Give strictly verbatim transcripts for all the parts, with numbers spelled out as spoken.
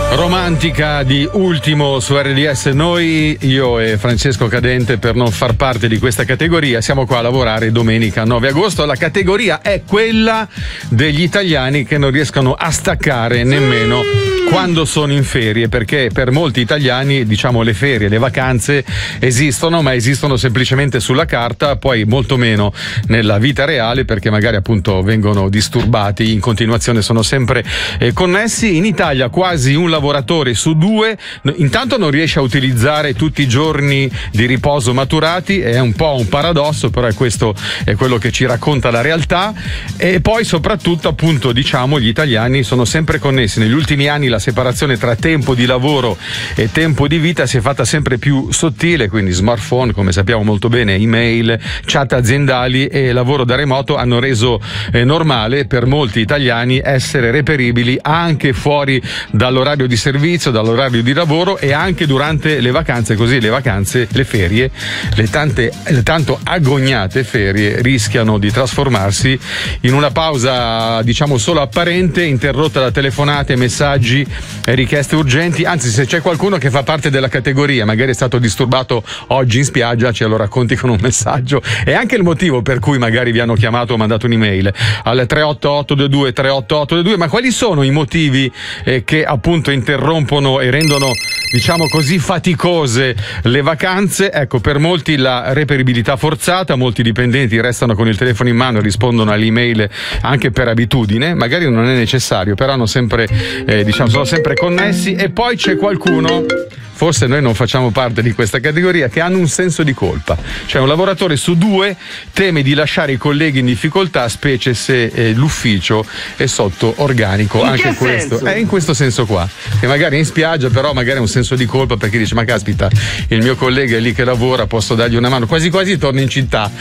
Romantica di Ultimo su R D S. Noi, io e Francesco Cadente, per non far parte di questa categoria, siamo qua a lavorare domenica nove agosto. La categoria è quella degli italiani che non riescono a staccare nemmeno quando sono in ferie, perché per molti italiani, diciamo, le ferie, le vacanze esistono, ma esistono semplicemente sulla carta, poi molto meno nella vita reale, perché magari appunto vengono disturbati in continuazione, sono sempre eh, connessi. In Italia quasi un lavoratore su due intanto non riesce a utilizzare tutti i giorni di riposo maturati, è un po' un paradosso, però è questo è quello che ci racconta la realtà. E poi soprattutto appunto, diciamo, gli italiani sono sempre connessi. Negli ultimi anni la separazione tra tempo di lavoro e tempo di vita si è fatta sempre più sottile, quindi smartphone, come sappiamo molto bene, email, chat aziendali e lavoro da remoto hanno reso eh, normale per molti italiani essere reperibili anche fuori dall'orario di servizio, dall'orario di lavoro e anche durante le vacanze, così le vacanze, le ferie, le tante le tanto agognate ferie rischiano di trasformarsi in una pausa, diciamo, solo apparente, interrotta da telefonate, messaggi e richieste urgenti. Anzi, se c'è qualcuno che fa parte della categoria, magari è stato disturbato oggi in spiaggia, ce lo racconti con un messaggio e anche il motivo per cui magari vi hanno chiamato o mandato un'email al tre otto otto due due tre otto otto due due. Ma quali sono i motivi eh, che appunto interrompono e rendono, diciamo così, faticose le vacanze? Ecco, per molti la reperibilità forzata, molti dipendenti restano con il telefono in mano e rispondono all'email anche per abitudine, magari non è necessario, però hanno sempre eh, diciamo sono sempre connessi. E poi c'è qualcuno, forse noi non facciamo parte di questa categoria, che hanno un senso di colpa. Cioè un lavoratore su due teme di lasciare i colleghi in difficoltà, specie se eh, l'ufficio è sotto organico. In anche che questo senso? è in questo senso qua, che magari è in spiaggia, però magari ha un senso di colpa perché dice: ma caspita, il mio collega è lì che lavora, posso dargli una mano, quasi quasi torno in città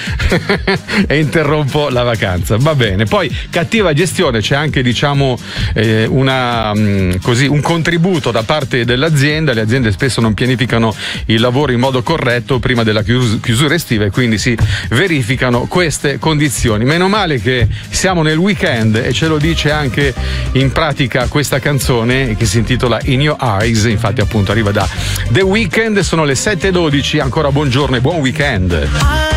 e interrompo la vacanza. Va bene. Poi cattiva gestione, c'è anche, diciamo, eh, una mh, così un contributo da parte dell'azienda. Le aziende spesso non pianificano il lavoro in modo corretto prima della chius- chiusura estiva e quindi si verificano queste condizioni. Meno male che siamo nel weekend e ce lo dice anche in pratica questa canzone che si intitola In Your Eyes, infatti appunto arriva da The Weeknd. Sono le sette e dodici, ancora buongiorno e buon weekend.